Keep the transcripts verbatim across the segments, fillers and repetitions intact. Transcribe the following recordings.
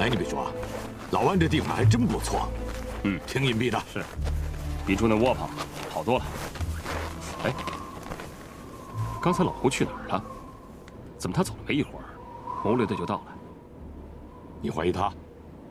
哎，你别说啊，老万这地方还真不错， 嗯， 挺隐蔽的， 是，比住那窝棚好多了。哎，刚才老胡去哪儿了？怎么他走了没一会儿，谋略队就到了？ 你怀疑他？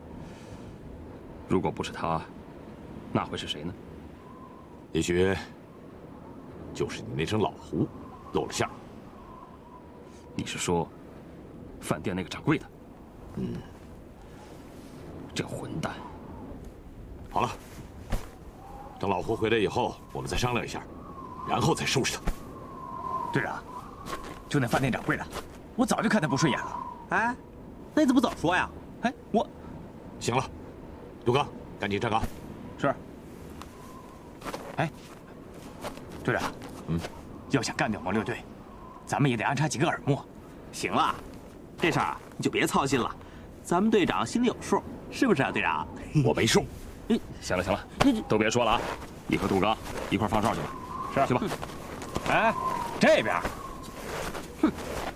如果不是他，那会是谁呢？ 也许就是你那声老胡露了馅儿。 你是说，饭店那个掌柜的？ 嗯， 这混蛋。 好了，等老胡回来以后，我们再商量一下，然后再收拾他。 队长，就那饭店掌柜的，我早就看他不顺眼了。哎，那你怎么早说呀？哎，我…… 行了，刘刚，赶紧站岗。 是。哎，队长， 嗯， 要想干掉谋略队，咱们也得安插几个耳目。 行了，这事儿啊你就别操心了，咱们队长心里有数，是不是啊，队长？ 我没数。 行了行了，都别说了啊！你和杜刚一块放哨去吧。 是， 去吧。 哎，这边。 哼。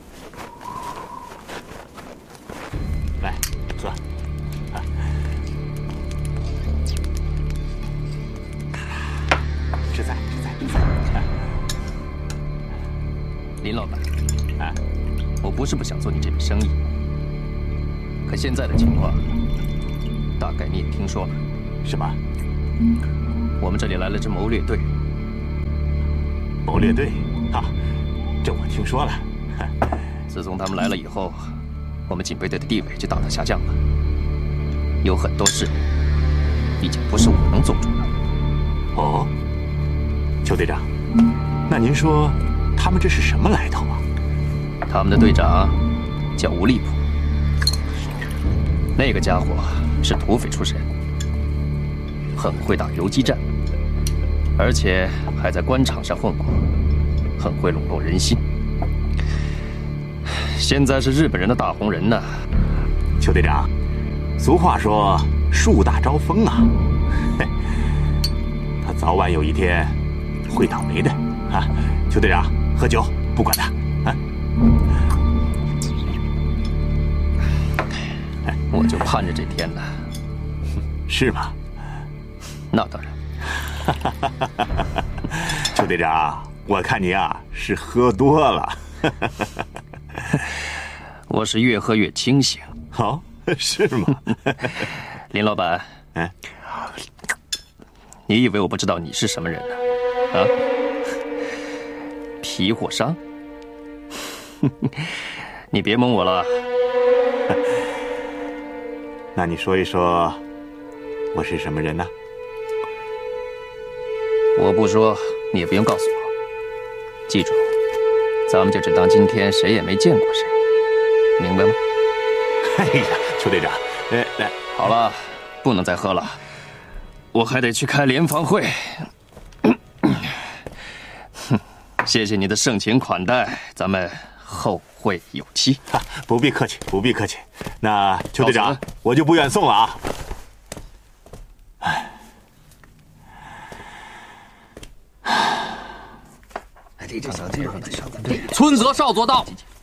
来，坐。吃菜，吃菜，吃菜。 林老板， 哎， 我不是不想做你这笔生意，可现在的情况，大概你也听说了。 什么？ 我们这里来了支谋略队。 谋略队啊，这我听说了。 自从他们来了以后，我们警备队的地位就大大下降了。有很多事已经不是我能做主的。 哦，邱队长，那您说他们这是什么来头啊？ 他们的队长叫吴利普，那个家伙是土匪出身，很会打游击战，而且还在官场上混过，很会笼络人心。现在是日本人的大红人呢。 邱队长，俗话说树大招风啊，他早晚有一天会倒霉的啊！邱队长，喝酒不管他啊！ 我就盼着这天呢。 是吗？ 那当然。 邱队长，我看你啊是喝多了。 我是越喝越清醒。 好、哦，是吗？ 林老板， 哎， 你以为我不知道你是什么人呢？啊，皮货商？你别蒙我了。 那你说一说，我是什么人呢？ 我不说，你也不用告诉我。记住，咱们就只当今天谁也没见过谁，明白吗？ 哎呀，邱队长，来来， 好了，不能再喝了，我还得去开联防会。谢谢你的盛情款待，咱们后会有期。 不必客气，不必客气。那邱队长，我就不远送了啊。哎。 村责少做到，